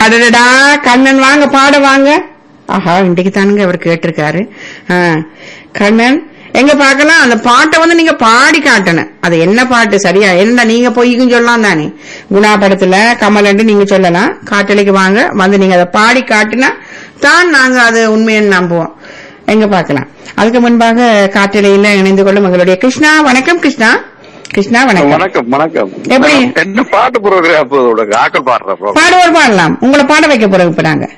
அடடா கண்ணன் வாங்க பாட வாங்க. ஆஹா இன்னைக்கு தானுங்க அவர் கேட்டிருக்காரு. கண்ணன் எங்க பாக்கலாம் அந்த பாட்டை வந்து நீங்க பாடி காட்டணும். அது என்ன பாட்டு சரியா என்ன நீங்க பொய்க்கும் சொல்லலாம் தானே. குணா படத்துல கமலண்டு நீங்க சொல்லலாம். காட்டலைக்கு வாங்க வந்து நீங்க அதை பாடி காட்டினா தான் நாங்க அது உண்மையை நம்புவோம். எங்க பாக்கலாம். அதுக்கு முன்பாக காட்டலையில இணைந்து கொள்ளும் எங்களுடைய கிருஷ்ணா. வணக்கம் கிருஷ்ணா. கிருஷ்ணா வணக்கம். வணக்கம் வணக்கம். எப்படி என்ன பாட்டு பாடுவோர் பாடலாம். உங்களை பாட வைக்க போறோம் இப்ப நாங்க.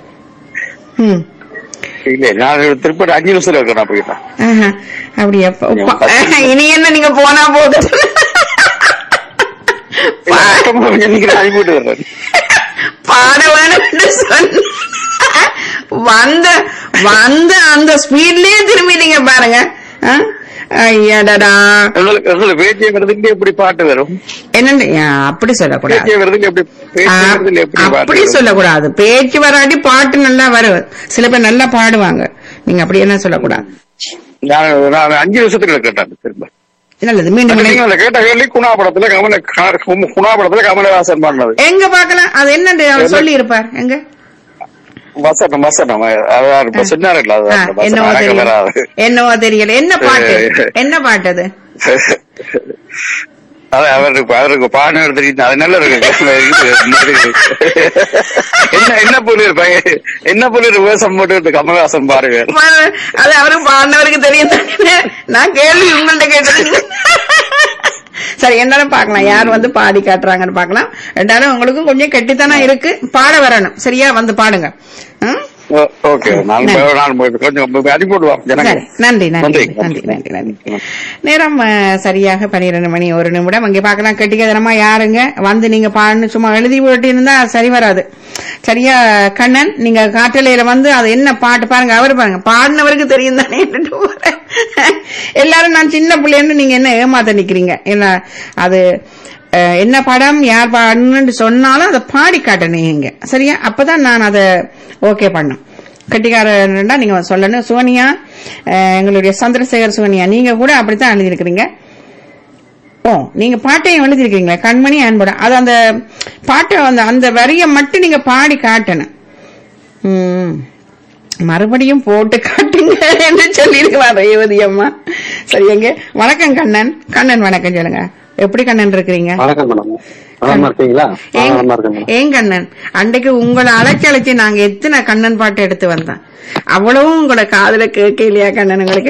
இல்ல நான் திருப்பி 5 நிமிஷம் இருக்கேன் போயிட்டேன். அப்படியா இனி என்ன நீங்க போனா போகுது பாட வேணும் சொன்ன வந்த வந்த அந்த ஸ்பீட்லயே திரும்பிட்டீங்க பாருங்க. ஐயாடா எப்படி பாட்டு வரும் என்னன்னு அப்படி சொல்லக்கூடாது. அப்படி சொல்லக்கூடாது. பேச்சு வராட்டி பாட்டு நல்லா வரும். சில பேர் நல்லா பாடுவாங்க. நீங்க அப்படி என்ன சொல்லக்கூடாது. 5 நிமிஷத்துக்கு கேட்டாங்க திரும்ப. நல்லது. மீண்டும் கேட்ட கேள்வி குணாபடத்துல கமலஹாசன் பாடினது எங்க பாக்கலாம். அது என்ன அவர் சொல்லி இருப்பார். எங்க என்னவோ தெரியல. என்ன பாட்டு என்ன பாட்டு அது அவருக்கு பாடின தெரியும். அது நல்லா இருக்கு. என்ன புள்ளிருப்பாங்க என்ன புள்ளி வேஷம் போட்டு கமலஹாசன் பாருங்க. அது அவருக்கு பாடினவருக்கு தெரியும். நான் கேள்வி உங்கள்ட்ட கேட்டது. சரி என்னன்னு பாக்கலாம். யார் வந்து பாடி காட்டுறாங்கன்னு பாக்கலாம். ரெண்டாலும் உங்களுக்கும் கொஞ்சம் கெட்டித்தானா இருக்கு. பாட வரணும். சரியா வந்து பாடுங்க. நன்றி நன்றி நன்றி நன்றி நன்றி. நேரம் சரியாக 12 மணி 1 நிமிடம். அங்கே பாக்கலாம். கெட்டிக்கதனமா யாருங்க வந்து நீங்க பாடணும். சும்மா எழுதி போட்டு இருந்தா சரி வராது. சரியா கண்ணன் நீங்க காட்டலையில வந்து அது என்ன பாட்டு பாருங்க. அவரு பாருங்க பாடினவருக்கு தெரியும் தானே. எல்லாரும் நான் சின்ன பிள்ளைன்னு நீங்க என்ன ஏமாத்த நிக்கிறீங்க. என்ன அது என்ன படம் யார் பாடணும்னு சொன்னாலும் அதை பாடி காட்டணுங்க. சரியா அப்பதான் நான் அதை ஓகே பண்ணும். கட்டிக்காரன்டா நீங்க சொல்லணும். சோனியா எங்களுடைய சந்திரசேகர் சோனியா நீங்க கூட அப்படித்தான் எழுதிருக்கிறீங்க. நீங்க பாட்டையும் எழுதிருக்கீங்களா கண்மணி அன்போட. அது அந்த பாட்டை அந்த வரிய மட்டும் நீங்க பாடி காட்டணும். மறுபடியும் போட்டு காட்டுங்க என்று சொல்லிருக்கலாம் ரேவதி அம்மா. சரி எங்க வணக்கம் கண்ணன். கண்ணன் வணக்கம் சொல்லுங்க. எப்படி கண்ணன் இருக்கிறீங்க? ஏன் கண்ணன் அன்றைக்கு உங்களை அழைச்சி நாங்க எத்தனை கண்ணன் பாட்டு எடுத்து வந்தேன். அவ்வளவும் உங்களை காதுல கேட்க இல்லையா கண்ணன் உங்களுக்கு?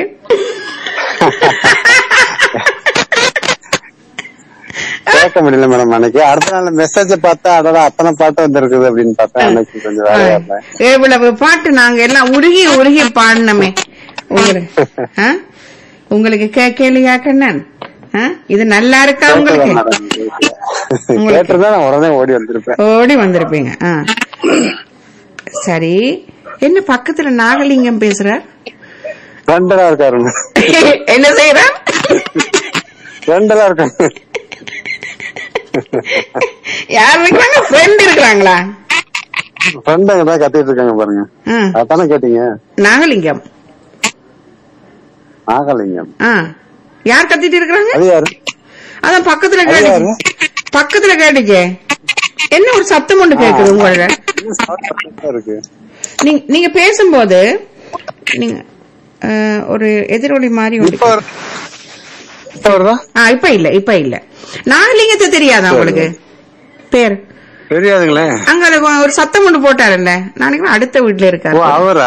கேட்க முடியல மேடம். அன்னைக்கு அடுத்த நாள் மெசேஜ் பார்த்தா அதோட அத்தனை பாட்டு வந்திருக்குது அப்படின்னு பார்த்தா அன்னைக்கு கொஞ்சம் வேலையா. எவ்வளவு பாட்டு நாங்க எல்லாம் உருகி உருகி பாடினமே. உங்களுக்கு கேட்கலையா கண்ணன்? இது நல்லா இருக்கா உங்களுக்கு? உடனே ஓடி வந்திருப்பீங்க. சரி என்ன பக்கத்துல நாகலிங்கம் பேசுறார்? இருக்காரு. என்ன செய்யறார்? இருக்காங்க. யார் இருக்காங்க? ஃப்ரெண்ட் இருக்காங்களா? ஃப்ரெண்ட் தான் கத்திட்டு இருக்காங்க பாருங்க. அதானே கேட்டீங்க. நாகலிங்கம் நாகலிங்கம் யார் கத்திட்டு இருக்காங்க? அதான் பக்கத்துல கேட்டுச்சு. என்ன ஒரு சத்தம் ஒன்று கேக்குது உங்களோட. நீங்க பேசும்போது நீங்க ஒரு எதிரொலி மாதிரி இப்ப இல்ல. நாகலிங்கத்தை தெரியாதா உங்களுக்கு? பேர் தெரியாதுங்களே. அங்க ஒரு சத்தம் ஒன்று போட்டாருல்ல. நாளைக்கு அடுத்த வீட்டுல இருக்காரு.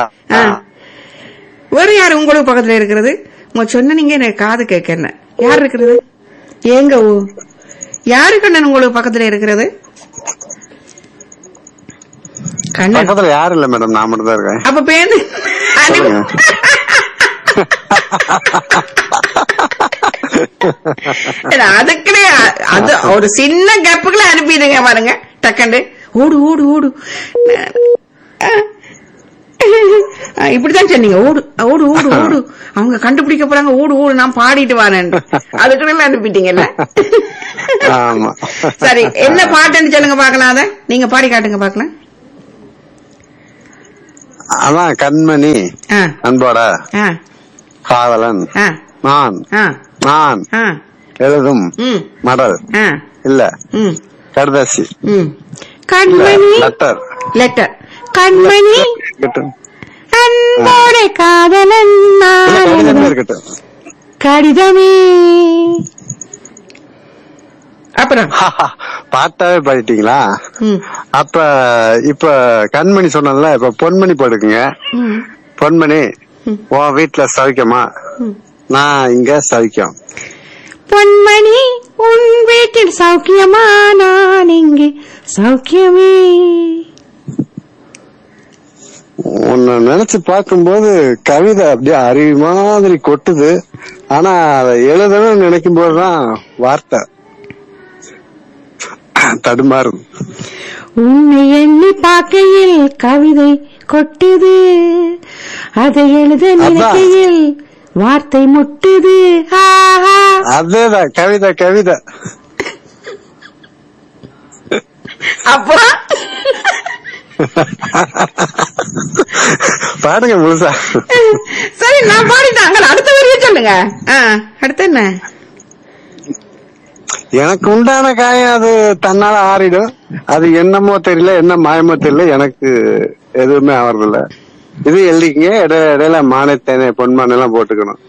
வேற யாரு உங்களுக்கு பக்கத்துல இருக்கிறது? சொன்ன நீங்க எனக்கு காது கேட்க யார் இருக்கிறது? ஏங்க யாரு கண்ணன் உங்களுக்கு பக்கத்துல இருக்கிறது? கண்ணன் யாரு இல்ல மேடம். நான் மட்டும் தான் இருக்கேன். அப்ப பேரு அதுக்குள்ளே அது ஒரு சின்ன கேப்புக்குள்ள அனுப்பிடுங்க பாருங்க. டக்கண்டு ஓடு ஓடு ஓடு இப்படித்தான் சொன்னீங்க. ஓடு ஓடு ஓடு ஓடு அவங்க கண்டுபிடிக்க போறாங்க. ஓடு ஓடு நான் பாடிட்டு வரேன். அதுக்குள்ள அனுப்பிட்டீங்கல்ல. சரி என்ன பாட்டுன்னு சொல்லுங்க பாக்கலாம். அத நீங்க பாடி காட்டுங்க பாக்கலாம். அதான் கண்மணி அன்போட காதலன் நான் நான் எழுதும் மடல் இல்ல கடுதாசி கண்மணி லெட்டர் லெட்டர். கண்மணி இருக்கட்டும். அன்போட காதலன் நான் கடிதமே இருக்கட்டும். கடிதமே. அப்புறம் பாட்டாவே பாடிட்டீங்களா? அப்ப இப்ப கண்மணி சொன்னல, இப்ப பொன்மணி போடுக்குங்க. பொன்மணி, உன் வீட்டுல சவிக்கமா? நான் இங்க சவிக்கம். பொன்மணி, உன் வீட்டில் சௌக்கியமா? நான் இங்கே சௌக்கியமே. உன்னை நினைச்சு பார்க்கும்போது கவிதை அப்படியே அருவி மாதிரி கொட்டுது. ஆனா அதை எழுதணும்னு நினைக்கும் போதுதான் வார்த்தை தடுமாறும். உன்னை எண்ணி பார்க்கையில் கவிதை கொட்டுது, அதை எழுத நினைக்கையில் வார்த்தை முட்டுது. அதேதான் கவிதை கவிதை. அப்புறம் பாடுங்க முழுசா. சரி, நான் பாடிட்டாங்க. அடுத்த வரையும் சொல்லுங்க. அடுத்து என்ன? எனக்கு உண்டான காயம் அது தன்னால ஆறிடும். அது என்னமோ தெரியல, என்ன மாயமோ தெரியல, எனக்கு எதுவுமே ஆவறதில்ல. இது எழுதிக்கங்க. இடையில மானை தேனை பொன்மானை எல்லாம் போட்டுக்கணும்.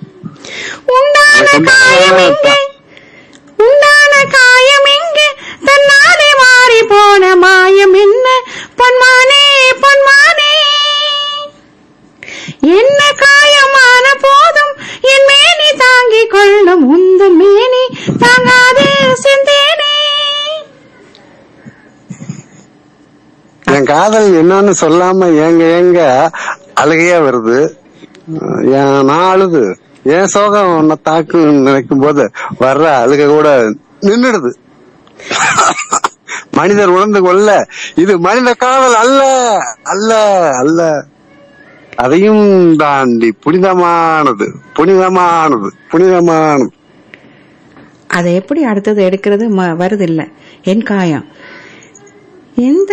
உண்டான காயம் எங்க தன்னாலே மாறி போன மாயம் என்ன? பொன்மானே பொன்மானே, என்ன காயமான போதும் என் மேனி தாங்கிக் கொள்ளும், உந்தன் மேனி தாங்காது செந்தேனே. என் காதல் என்னன்னு சொல்லாம ஏங்க ஏங்க அழுகையா வருது. நான் அழுது என் சோகம் உன்னை தாக்குன்னு நினைக்கும் போது வர்ற அழுக கூட நின்னுடுது. மனிதர் உணர்ந்து கொள்ள இது மனித காதல் அல்ல அல்ல அல்ல, அதையும் தாண்டி புனிதமானது புனிதமானது புனிதமானது. அதை எப்படி அடுத்தது எடுக்கிறது வருது இல்ல. என் காயம் எந்த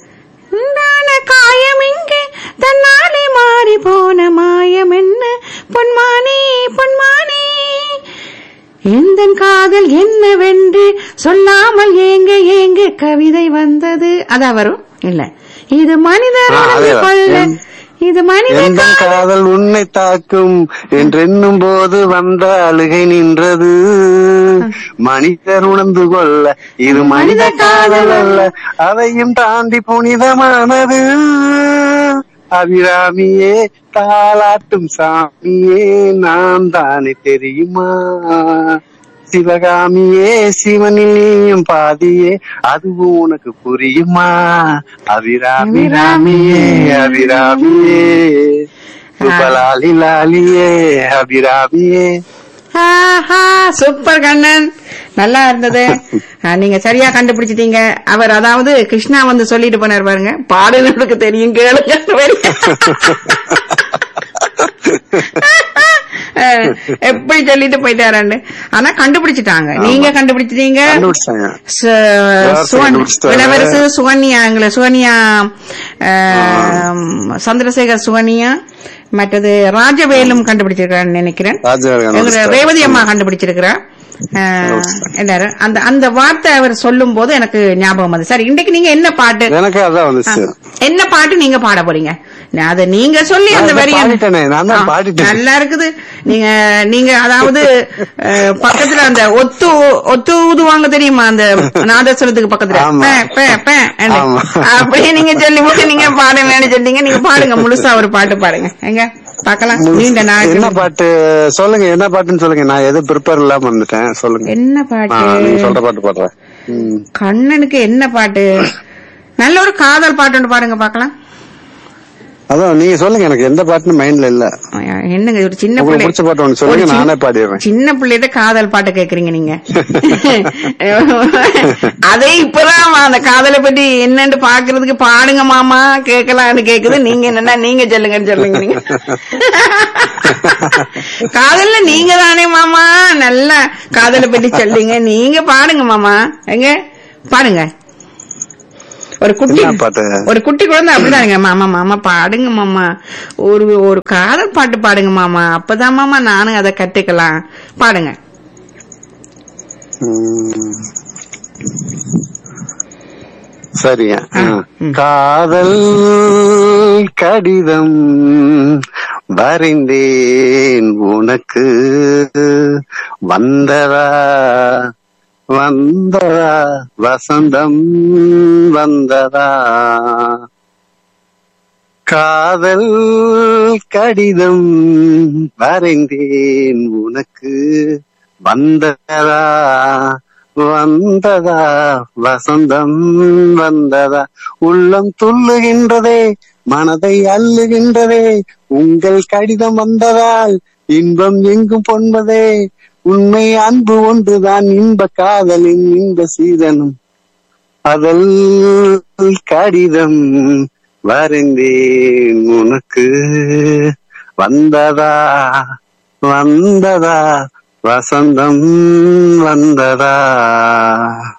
காயம் இங்கே தன்னாலே மாறி போன மாயம் என்ன? பொன்மானே பொன்மானே, எந்த காதல் என்னவென்று சொல்லாமல் ஏங்க ஏங்க கவிதை வந்தது. அதான் வரும் இல்ல. இது மனிதர் கொள்ள, இது மனித காதல் உன்னை தாக்கும் என்றென்னும் போது வந்த அழுகை நின்றது. மனிதர் உணர்ந்து கொள்ள இது மனித காதல் அல்ல, அதையும் தாண்டி புனிதமானது. அபிராமியே தாளாட்டும் சாமியே நான் தானே தெரியுமா? சிவகாமியே சிவனில் நீயும் பாதியே அதுவும் உனக்கு புரியுமா? அபிராமி ராமியே அபிராமியே சுபலாலி லாலியே அபிராமியே. சூப்பர் கண்ணன், நல்லா இருந்தது. நீங்க சரியா கண்டுபிடிச்சிட்டீங்க. அவர் அதாவது கிருஷ்ணா வந்து சொல்லிட்டு போனார் பாருங்க, பாடுனதுக்கு தெரியும் கேளுங்க. எப்படி சொல்லிட்டு போயிட்டாரு. ஆனா கண்டுபிடிச்சிட்டாங்க. நீங்க கண்டுபிடிச்சிட்டீங்க. இளவரசு சுகன்யா, சுகன்யா சந்திரசேகர் சுகன்யா, மற்றது ராஜவேலும் கண்டுபிடிச்சிருக்கான்னு நினைக்கிறேன். ரேவதி அம்மா கண்டுபிடிச்சிருக்கிறா எல்லாரும். அந்த அந்த வார்த்தை அவர் சொல்லும் போது எனக்கு ஞாபகம் வந்து. சரி, இன்றைக்கு நீங்க என்ன பாட்டு, என்ன பாட்டு நீங்க பாட போறீங்க? அத நீங்க சொல்லி அந்த வரி நல்லா இருக்குது. நீங்க அதாவது பக்கத்துல அந்த ஒத்து ஊதுவாங்க தெரியுமா, அந்த நாதஸ்வரத்துக்கு பக்கத்துல அப்படியே நீங்க சொல்லி போட்டு நீங்க பாடுங்கன்னு சொன்னீங்க. நீங்க பாடுங்க, முழுசா ஒரு பாட்டு பாடுங்க. எங்க பாக்கலாம். நீண்ட நாள் என்ன பாட்டு சொல்லுங்க, என்ன பாட்டுன்னு சொல்லுங்க. நான் எதுவும் ப்ரிப்பேர் இல்லாம வந்துட்டேன். சொல்லுங்க என்ன பாட்டு. நீங்க சொல்ற பாட்டு பாடுறேன். கண்ணனுக்கு என்ன பாட்டு? நல்ல ஒரு காதல் பாட்டு ஒன்று பாடுங்க பாக்கலாம். அதான் நீங்க சொல்லுங்க, எனக்கு எந்த பாட்டுன்னு மைண்ட்ல இல்ல. என்னங்க ஒரு சின்ன பிள்ளை பிடிச்ச பாட்டு ஒன்று சொல்லுங்க, நானே பாடிடுறேன். சின்ன பிள்ளைகிட்ட காதல் பாட்டு கேக்குறீங்க நீங்க. அதே இப்பதான் அந்த காதலை பற்றி என்னன்னு பாக்குறதுக்கு பாடுங்க மாமா கேட்கலான்னு கேக்குது. நீங்க என்னன்னா நீங்க சொல்லுங்கன்னு சொல்லுங்க. நீங்க காதல்ல நீங்க தானே மாமா நல்லா காதலை பற்றி சொல்லுங்க. நீங்க பாடுங்க மாமா. எங்க பாடுங்க. ஒரு குட்டி குழந்தை அப்படிதானுங்க. மாமா மாமா பாடுங்க மாமா, ஒரு காதல் பாட்டு பாடுங்க மாமா, அப்பதான் மாமா நானும் அதை கத்துக்கலாம். பாடுங்க. சரியா? ம். காதல் கடிதம் வரைந்தேன் உனக்கு, வந்ததா வந்ததா வசந்தம் வந்ததா. காதல் கடிதம் வரைந்தேன் உனக்கு, வந்ததா வந்ததா வசந்தம் வந்ததா. உள்ளம் துள்ளுகின்றதே, மனதை அள்ளுகின்றதே, உங்கள் கடிதம் வந்ததால் இன்பம் எங்கும் பொன்பதே. உண்மை அன்பு ஒன்றுதான் இன்ப காதலின் இன்ப சீதனம், அதல் கடிதம் வரைந்தேன் உனக்கு, வந்ததா வந்ததா வசந்தம் வந்ததா.